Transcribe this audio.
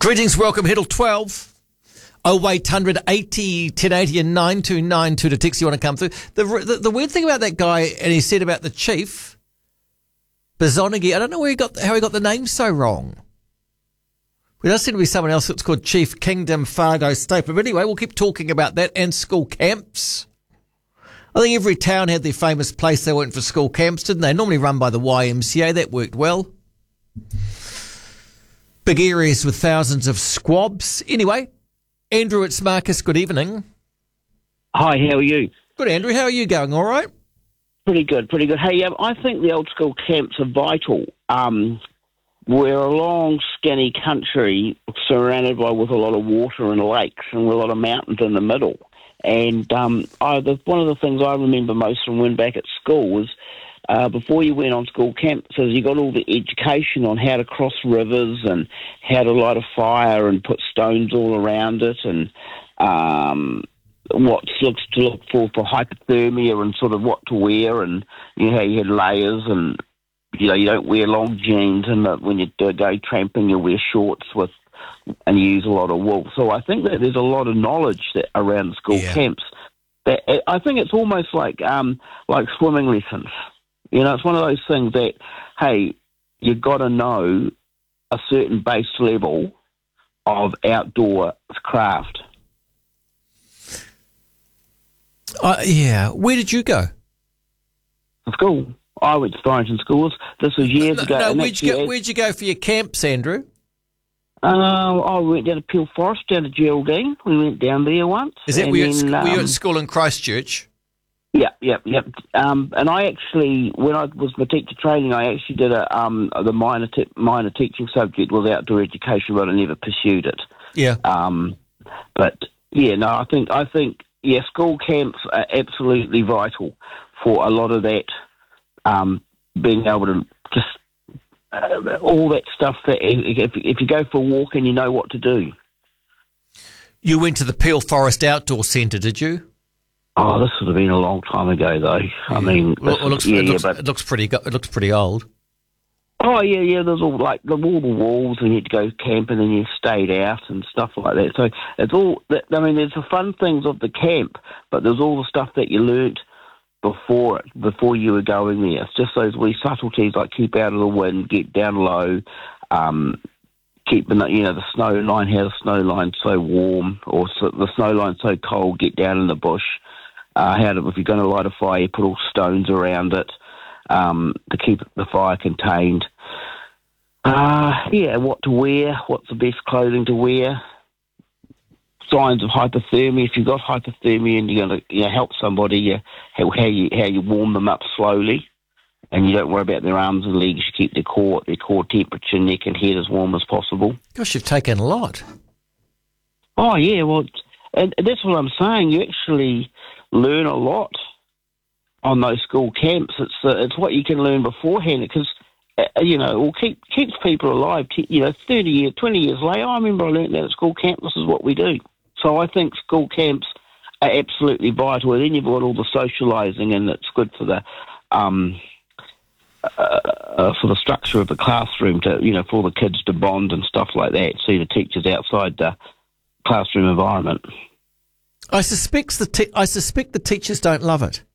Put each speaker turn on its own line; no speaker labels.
Greetings, welcome, Hiddle 12. 0800 80 1080 and 9292 to text you want to come through. The weird thing about that guy, and he said about the chief, Bazonagi, I don't know how he got the name so wrong. There does seem to be someone else that's called Chief Kingdom Fargo State. But anyway, we'll keep talking about that and school camps. I think every town had their famous place they went for school camps, didn't they? Normally run by the YMCA. That worked well. Big areas with thousands of squabs. Anyway, Andrew, it's Marcus. Good evening.
Hi, how are you?
Good, Andrew. How are you going? All right?
Pretty good. Hey, I think the old school camps are vital. We're a long, skinny country surrounded with a lot of water and lakes and with a lot of mountains in the middle. And one of the things I remember most from when back at school was before you went on school campuses, you got all the education on how to cross rivers and how to light a fire and put stones all around it and what looks to look for hypothermia and sort of what to wear and how you had layers and you don't wear long jeans and when you go tramping you wear shorts and you use a lot of wool. So I think that there's a lot of knowledge around the school camps. I think it's almost like swimming lessons. It's one of those things that, hey, you've got to know a certain base level of outdoor craft.
Where did you go?
School. I went to Thornton Schools. This was years ago.
No, where'd you go for your camps, Andrew?
I went down to Peel Forest, down to Geraldine. We went down there once.
Is that were you at school in Christchurch?
Yep. And I actually, when I was my teacher training, I actually did the minor teaching subject was outdoor education, but I never pursued it. Yeah. I think school camps are absolutely vital for a lot of that. Being able to just all that stuff that if you go for a walk and you know what to do.
You went to the Peel Forest Outdoor Centre, did you?
Oh, this would have been a long time ago, though. I mean,
it looks pretty old.
Oh yeah. There's all the walls, and you had to go camping, and you stayed out and stuff like that. So it's all. There's the fun things of the camp, but there's all the stuff that you learnt before you were going there. It's just those wee subtleties like keep out of the wind, get down low, keep the snow line, how the snow line's so warm or the snow line's so cold, get down in the bush. If you're going to light a fire, you put all stones around it to keep the fire contained. What to wear, what's the best clothing to wear. Signs of hypothermia. If you've got hypothermia and you're going to help somebody, how you warm them up slowly, and you don't worry about their arms and legs. You keep their core temperature, neck and head as warm as possible.
Gosh, you've taken a lot.
Oh yeah, well, and that's what I'm saying. You actually learn a lot on those school camps. It's what you can learn beforehand because keeps people alive. 30 years, 20 years later, I remember I learned that at school camp. This is what we do. So I think school camps are absolutely vital. And then you've got all the socialising, and it's good for the structure of the classroom for the kids to bond and stuff like that. See the teachers outside the classroom environment.
I suspect the teachers don't love it.